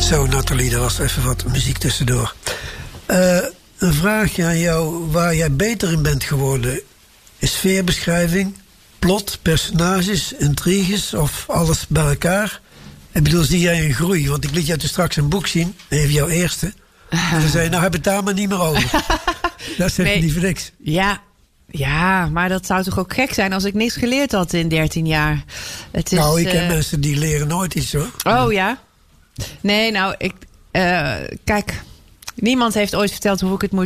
Zo, Nathalie, er was even wat muziek tussendoor. Een vraagje aan jou waar jij beter in bent geworden. Is sfeerbeschrijving, plot, personages, intriges of alles bij elkaar? Ik bedoel, zie jij een groei? Want ik liet jou dus straks een boek zien, even jouw eerste. En dan zei je, nou heb het daar maar niet meer over. Dat zegt niet voor niks. Ja, maar dat zou toch ook gek zijn als ik niks geleerd had in 13 jaar. Het is, ik ken mensen die leren nooit iets, hoor. Oh ja? Nee, nou, kijk, niemand heeft ooit verteld hoe ik het moet